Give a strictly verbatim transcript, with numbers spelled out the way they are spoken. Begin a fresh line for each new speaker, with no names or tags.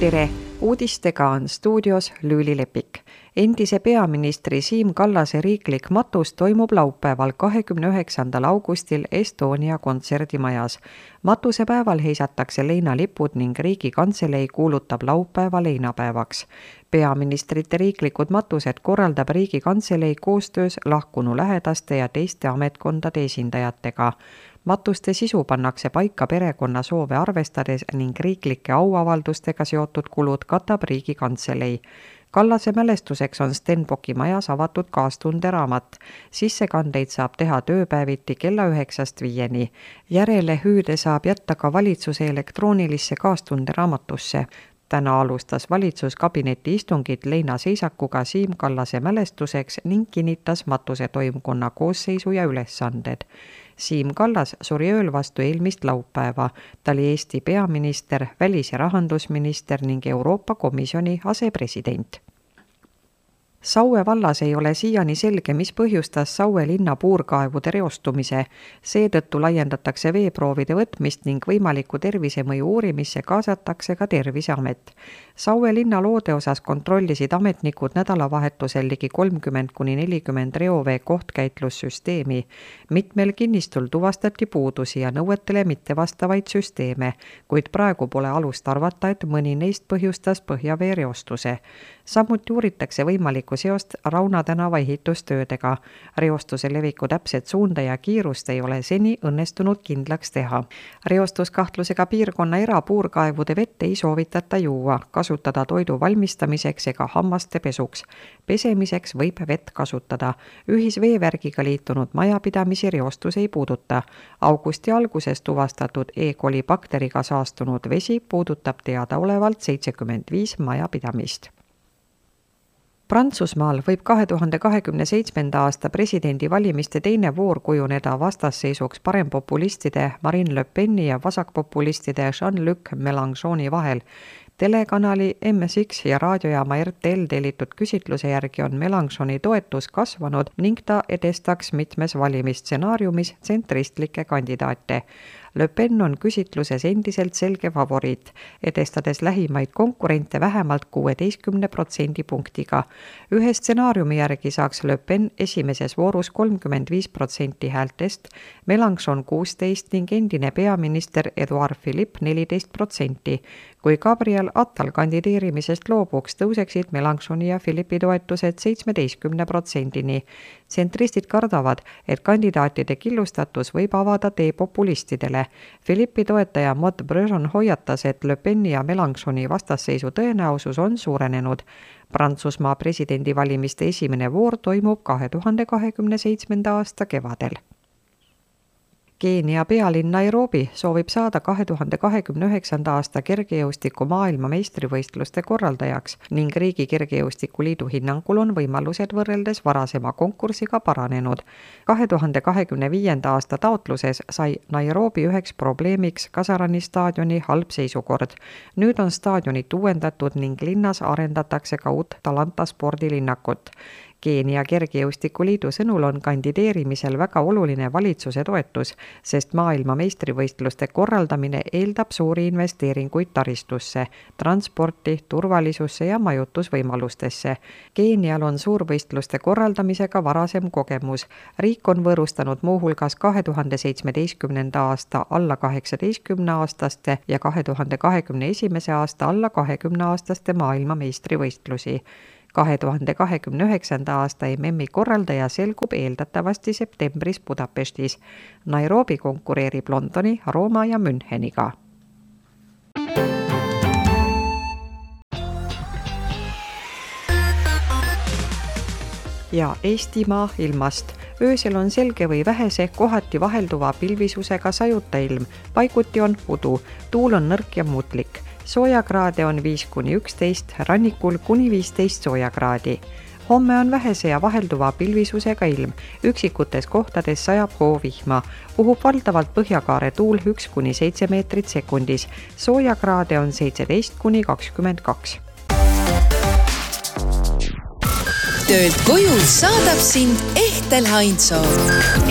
Tere! Uudistega on stuudios Lüüli Lepik. Endise peaministri Siim Kallase riiklik matus toimub laupäeval kahekümne üheksandal augustil Estonia kontserdimajas. Matusepäeval heisatakse leinalipud ning Riigikantselei kuulutab laupäeva leinapäevaks. Peaministrite riiklikud matused korraldab Riigikantselei koostöös lahkunu lähedaste ja teiste ametkondade esindajatega. Matuste sisu pannakse paika perekonna soove arvestades ning riiklike auavaldustega seotud kulud katab Riigikantselei. Kallase mälestuseks on Stenbocki majas avatud kaastunderaamat. Sissekandeid saab teha tööpäeviti kella üheksast viieni. Järele hüüde saab jätta ka valitsuse elektroonilisse kaastunderaamatusse. Täna alustas valitsuskabineti istungit leinaseisakuga Siim Kallase mälestuseks ning kinnitas matuse toimkonna koosseisu ja ülesanded. Siim Kallas suri ööl vastu eelmist laupäeva. Ta oli Eesti peaminister, välis- ja rahandusminister ning Euroopa Komisjoni asepresident. Saue vallas ei ole siiani selge, mis põhjustas Saue linna puurkaevude reostumise. Seetõttu laiendatakse veeproovide võtmist ning võimaliku tervisemõju uurimisse kaasatakse ka Terviseamet. Saue linna loode osas kontrollisid ametnikud nädalavahetusel ligi kolmkümmend kuni nelikümmend reovee kohtkäitlussüsteemi. Mitmel kinnistul tuvastati puudusi ja nõuetele mittevastavaid süsteeme, kuid praegu pole alust arvata, et mõni neist põhjustas põhjavee reostuse. Samuti uuritakse võimalikku seost Rauna tänava ehitustöödega. Reostuse leviku täpset suunda ja kiirust ei ole seni õnnestunud kindlaks teha. Reostuskahtlusega piirkonna erapuurkaevude vett ei soovitata juua, kasutada toidu valmistamiseks ega hammaste pesuks. Pesemiseks võib vett kasutada. Ühisveevärgiga liitunud majapidamisi reostus ei puuduta. Augusti alguses tuvastatud E. coli bakteriga saastunud vesi puudutab teadaolevalt seitsekümmend viis majapidamist. Prantsusmaal võib kahe tuhande kahekümne seitsmenda aasta presidendivalimiste teine voor kujuneda vastasseisuks parempopulistide Marine Le Peni ja vasakpopulistide Jean-Luc Mélenchoni vahel. Telekanali M S X ja raadiojaama R T L tellitud küsitluse järgi on Mélenchoni toetus kasvanud ning ta edestaks mitmes valimisstsenaariumis tsentristlikke kandidaate. Le Pen on küsitluses endiselt selge favoriit, edestades lähimaid konkurente vähemalt kuueteistkümne protsendi punktiga. Ühe stsenaariumi järgi saaks Le Pen esimeses voorus kolmkümmend viis protsenti häältest, Mélenchon kuusteist ning endine peaminister Edouard Philippe neliteist protsenti. Kui Gabriel Attal kandideerimisest loobuks, tõuseksid Mélenchoni ja Philippi toetused seitsmeteistkümne protsendini. Tsentristid kardavad, et kandidaatide killustatus võib avada tee populistidele. Philippi toetaja Maud Breton hoiatas, et Le Peni ja Mélenchoni vastasseisu tõenäosus on suurenenud. Prantsusmaa presidendivalimiste esimene voor toimub kahe tuhande kahekümne seitsmenda aasta kevadel. Keenia pealinn Nairobi soovib saada kahe tuhande kahekümne üheksanda aasta kergejõustiku maailma meistrivõistluste korraldajaks ning Riigi Kergejõustikuliidu hinnangul on võimalused võrreldes varasema konkursiga paranenud. kahe tuhande kahekümne viienda aasta taotluses sai Nairobi üheks probleemiks Kasarani staadioni halb seisukord. Nüüd on staadionit uuendatud ning linnas arendatakse ka uut Talanta spordilinnakut. Keenia Kergejõustikuliidu sõnul on kandideerimisel väga oluline valitsuse toetus, sest maailma meistrivõistluste korraldamine eeldab suuri investeeringuid taristusse, transporti, turvalisusse ja majutusvõimalustesse. Keenial on suurvõistluste korraldamisega varasem kogemus. Riik on võõrustanud muuhulgas kahe tuhande seitsmeteistkümnenda aasta alla kaheksateistkümne aastaste ja kahe tuhande kahekümne esimese aasta alla kahekümne aastaste maailma meistrivõistlusi. kahe tuhande kahekümne üheksanda aasta M M-i korraldaja selgub eeldatavasti septembris Budapestis. Nairobi konkureerib Londoni, Rooma ja Müncheniga. Ja Eestimaa ilmast. Öösel on selge või vähese, kohati vahelduva pilvisusega sajuta ilm. Paiguti on udu, tuul on nõrk ja mutlik. Soojakraade on viis kuni üksteist, rannikul kuni viisteist soojakraadi. Homme on vähese ja vahelduva pilvisusega ilm. Üksikutes kohtades sajab hoovihma. Puhub valdavalt põhjakaare tuul üks kuni seitse meetrit sekundis. Soojakraade on seitseteist kuni kakskümmend kaks.
Töölt koju saadab sind Ehtel Heinzoo.